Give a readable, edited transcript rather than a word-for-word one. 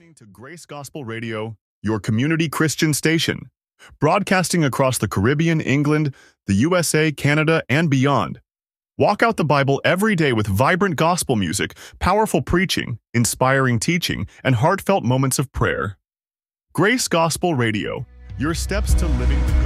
listening to Grace Gospel Radio, your community Christian station, broadcasting across the Caribbean, England, the USA, Canada, and beyond. Walk out the Bible every day with vibrant gospel music, powerful preaching, inspiring teaching, and heartfelt moments of prayer. Grace Gospel Radio, your steps to living